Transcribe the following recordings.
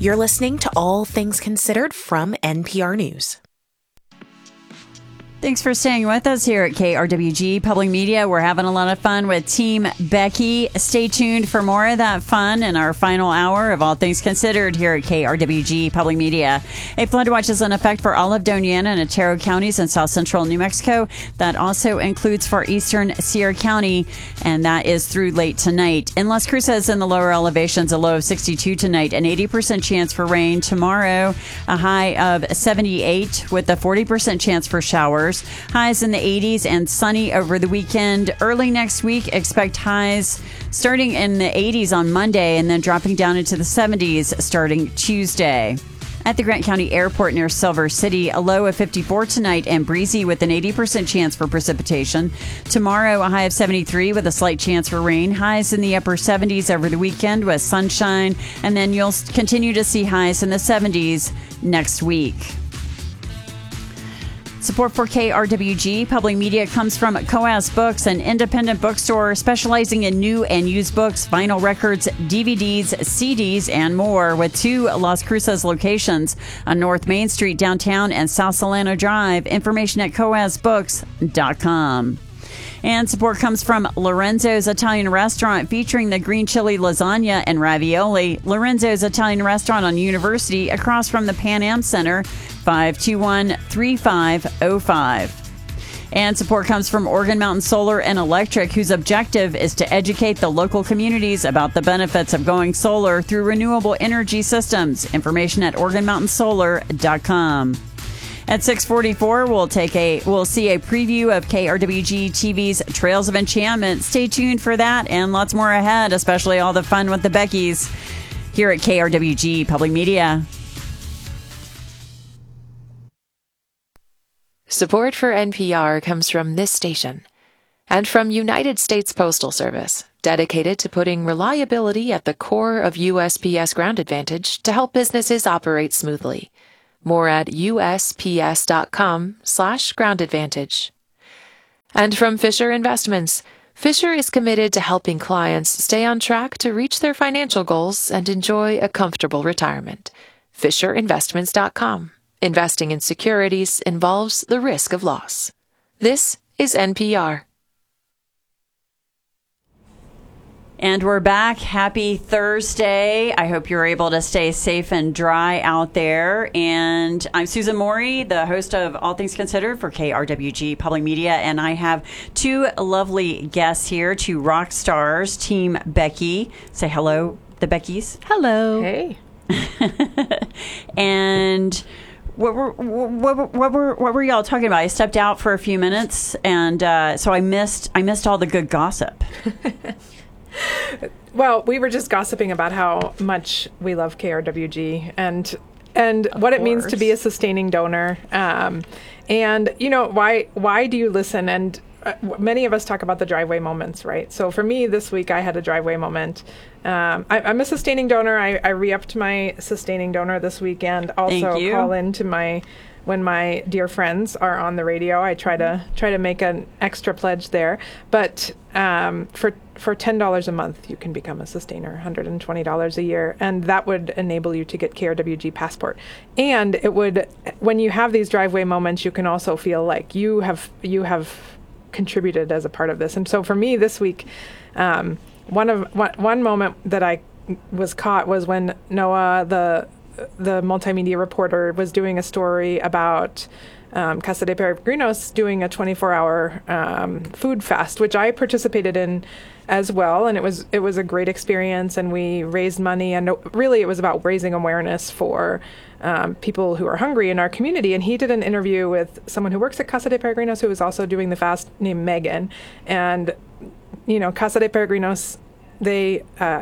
You're listening to All Things Considered from NPR News. Thanks for staying with us here at KRWG Public Media. We're having a lot of fun with Team Becky. Stay tuned for more of that fun in our final hour of All Things Considered here at KRWG Public Media. A flood watch is in effect for all of Doña Ana and Otero counties in south central New Mexico. That also includes for eastern Sierra County, and that is through late tonight. In Las Cruces, in the lower elevations, a low of 62 tonight, an 80% chance for rain tomorrow, a high of 78 with a 40% chance for showers. Highs in the 80s and sunny over the weekend. Early next week, expect highs starting in the 80s on Monday and then dropping down into the 70s starting Tuesday. At the Grant County Airport near Silver City, a low of 54 tonight and breezy with an 80% chance for precipitation. Tomorrow, a high of 73 with a slight chance for rain. Highs in the upper 70s over the weekend with sunshine. And then you'll continue to see highs in the 70s next week. Support for KRWG Public Media comes from Coas Books, an independent bookstore specializing in new and used books, vinyl records, DVDs, CDs, and more, with 2 Las Cruces locations on North Main Street downtown and South Solano Drive. Information at coasbooks.com. And support comes from Lorenzo's Italian Restaurant, featuring the green chili lasagna and ravioli. Lorenzo's Italian Restaurant on University, across from the Pan Am Center, 521-3505. And support comes from Organ Mountain Solar and Electric, whose objective is to educate the local communities about the benefits of going solar through renewable energy systems. Information at organmountainsolar.com. At 6:44, we'll see a preview of KRWG TV's Trails of Enchantment. Stay tuned for that and lots more ahead, especially all the fun with the Beckys here at KRWG Public Media. Support for NPR comes from this station and from United States Postal Service, dedicated to putting reliability at the core of USPS Ground Advantage to help businesses operate smoothly. More at usps.com/groundadvantage. And from Fisher Investments, Fisher is committed to helping clients stay on track to reach their financial goals and enjoy a comfortable retirement. FisherInvestments.com. Investing in securities involves the risk of loss. This is NPR. And we're back. Happy Thursday. I hope you're able to stay safe and dry out there. And I'm Susan Morey, the host of All Things Considered for KRWG Public Media. And I have 2 lovely guests here, 2 rock stars, Team Becky. Say hello, the Beckys. Hello. Hey. And what were y'all talking about? I stepped out for a few minutes, and so I missed all the good gossip. Well, we were just gossiping about how much we love KRWG and what it means to be a sustaining donor. And you know, why do you listen? And many of us talk about the driveway moments, right? So for me this week, I had a driveway moment. I'm a sustaining donor. I re-upped my sustaining donor this weekend. Also call into when my dear friends are on the radio, I try to make an extra pledge there. But for $10 a month, you can become a sustainer, $120 a year, and that would enable you to get KRWG passport. And it would, when you have these driveway moments, you can also feel like you have contributed as a part of this. And so for me this week, one moment that I was caught was when Noah, the multimedia reporter, was doing a story about Casa de Peregrinos doing a 24-hour food fast, which I participated in as well, and it was a great experience, and we raised money, and really it was about raising awareness for people who are hungry in our community. And he did an interview with someone who works at Casa de Peregrinos who was also doing the fast, named Megan. And you know, Casa de Peregrinos, they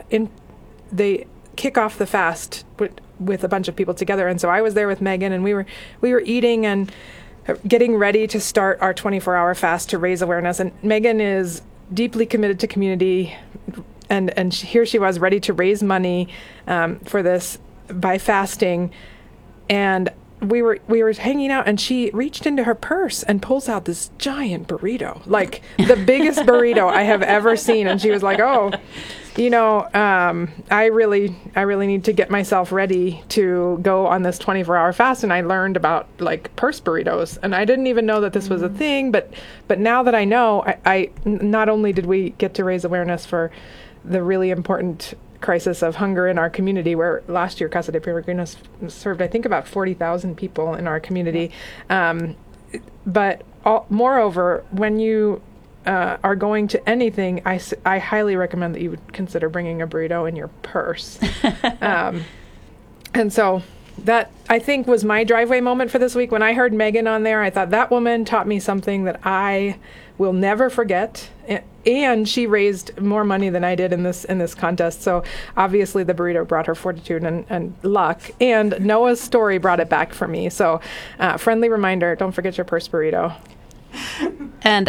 kick off the fast with a bunch of people together, and so I was there with Megan, and we were eating and getting ready to start our 24-hour fast to raise awareness. And Megan is deeply committed to community, and here she was ready to raise money for this by fasting. And we were hanging out, and she reached into her purse and pulls out this giant burrito, like the biggest burrito I have ever seen. And she was like, "Oh, I really need to get myself ready to go on this 24-hour fast. And I learned about like purse burritos, and I didn't even know that this was a thing. But now that I know, I not only did we get to raise awareness for the really important crisis of hunger in our community, where last year Casa de Peregrinos served, I think, about 40,000 people in our community. But moreover, when you are going to anything, I highly recommend that you would consider bringing a burrito in your purse. And so that, I think, was my driveway moment for this week. When I heard Megan on there, I thought that woman taught me something that I will never forget. And she raised more money than I did in this contest. So obviously the burrito brought her fortitude and luck. And Noah's story brought it back for me. So friendly reminder, don't forget your purse burrito. And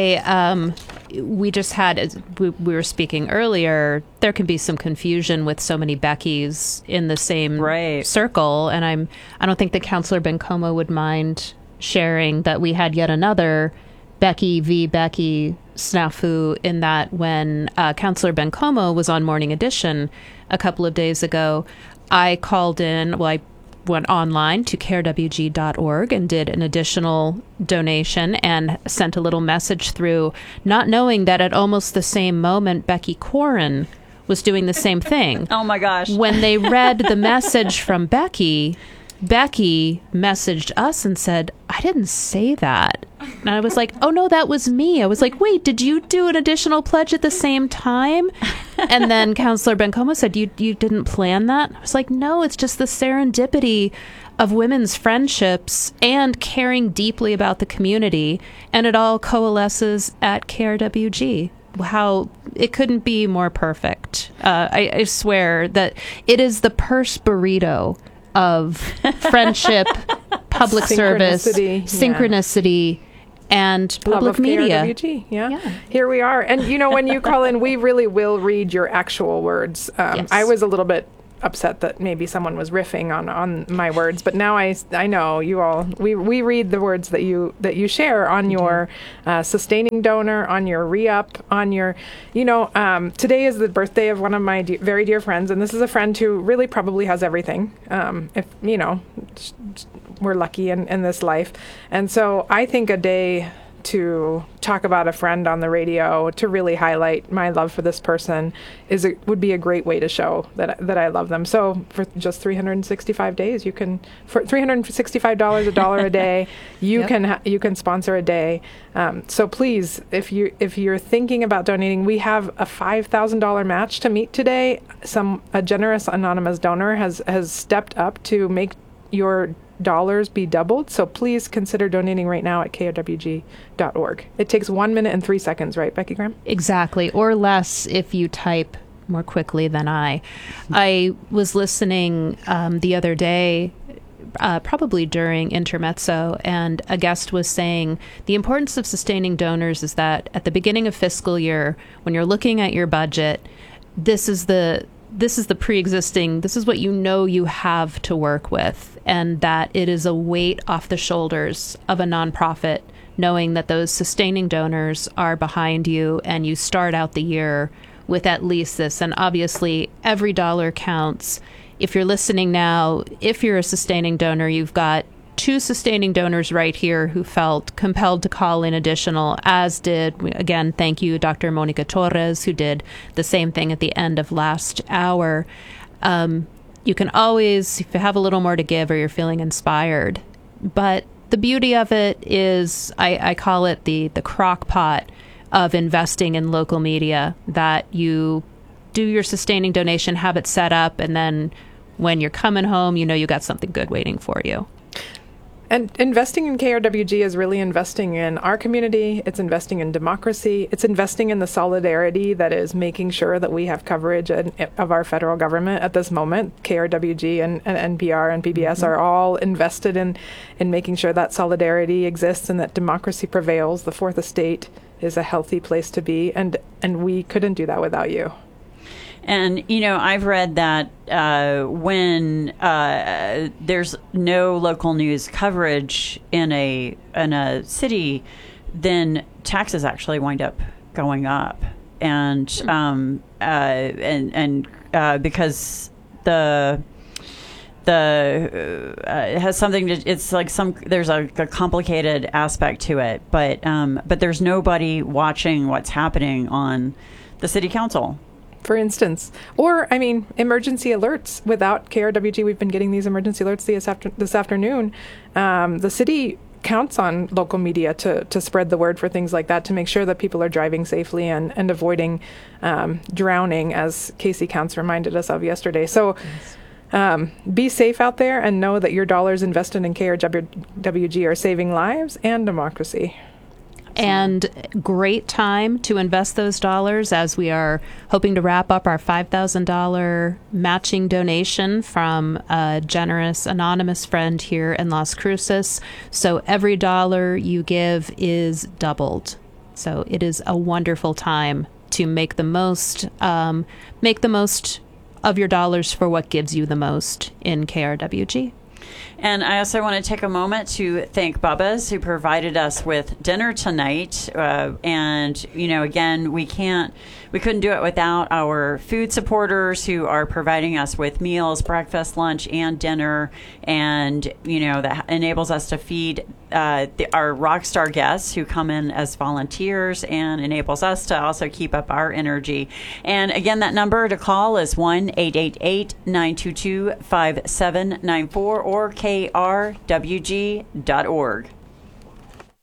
we just had, as we were speaking earlier, there can be some confusion with so many Beckys in the same circle. And I don't think that Councillor Bencomo would mind sharing that we had yet another Becky v. Becky snafu, in that when Councillor Bencomo was on Morning Edition a couple of days ago, I called in, I went online to carewg.org and did an additional donation and sent a little message through, not knowing that at almost the same moment Becky Quarren was doing the same thing. Oh my gosh. When they read the message from Becky messaged us and said, I didn't say that. And I was like, oh no, that was me. I was like, wait, did you do an additional pledge at the same time? And then Councillor Bencomo said, you didn't plan that? I was like, no, it's just the serendipity of women's friendships and caring deeply about the community. And it all coalesces at KRWG. How it couldn't be more perfect. I swear that it is the purse burrito of friendship, public service, synchronicity, and public media. KRWG, yeah. Here we are. And, when you call in, we really will read your actual words. Yes. I was a little bit upset that maybe someone was riffing on my words, but now I know you all, we read the words that you share on your sustaining donor, on your re-up, on your, today is the birthday of one of my very dear friends, and this is a friend who really probably has everything, if we're lucky in this life. And so I think a day to talk about a friend on the radio, to really highlight my love for this person, would be a great way to show that I love them. So for just 365 days, you can, for $365, $1 a day, you can sponsor a day. So please, if you're thinking about donating, we have a $5,000 match to meet today. A generous anonymous donor has stepped up to make your dollars be doubled. So please consider donating right now at krwg.org. It takes 1 minute and 3 seconds, right, Becky Graham? Exactly, or less if you type more quickly than I. I was listening the other day, probably during Intermezzo, and a guest was saying the importance of sustaining donors is that at the beginning of fiscal year, when you're looking at your budget, this is the pre-existing, this is what you have to work with, and that it is a weight off the shoulders of a nonprofit, knowing that those sustaining donors are behind you, and you start out the year with at least this. And obviously, every dollar counts. If you're listening now, if you're a sustaining donor, you've got 2 sustaining donors right here who felt compelled to call in additional, as did, again, thank you, Dr. Monica Torres, who did the same thing at the end of last hour. You can always, if you have a little more to give or you're feeling inspired. But the beauty of it is, I call it the crock pot of investing in local media, that you do your sustaining donation, have it set up, and then when you're coming home, you got something good waiting for you. And investing in KRWG is really investing in our community. It's investing in democracy. It's investing in the solidarity that is making sure that we have coverage of our federal government at this moment. KRWG and NPR and PBS are all invested in making sure that solidarity exists and that democracy prevails. The Fourth Estate is a healthy place to be, and we couldn't do that without you. And, I've read that when there's no local news coverage in a city, then taxes actually wind up going up. because it has something to, it's like there's a complicated aspect to it, but there's nobody watching what's happening on the city council, for instance. Or, I mean, emergency alerts. Without KRWG, we've been getting these emergency alerts this afternoon. The city counts on local media to spread the word for things like that, to make sure that people are driving safely and avoiding drowning, as Casey Counts reminded us of yesterday. So be safe out there and know that your dollars invested in KRWG are saving lives and democracy. And great time to invest those dollars as we are hoping to wrap up our $5,000 matching donation from a generous anonymous friend here in Las Cruces. So every dollar you give is doubled. So it is a wonderful time to make the most of your dollars for what gives you the most in KRWG. And I also want to take a moment to thank Bubba's, who provided us with dinner tonight. And, again, we couldn't do it without our food supporters who are providing us with meals, breakfast, lunch, and dinner. And, that enables us to feed our rock star guests who come in as volunteers, and enables us to also keep up our energy. And again, that number to call is 1-888-922-5794 or krwg.org.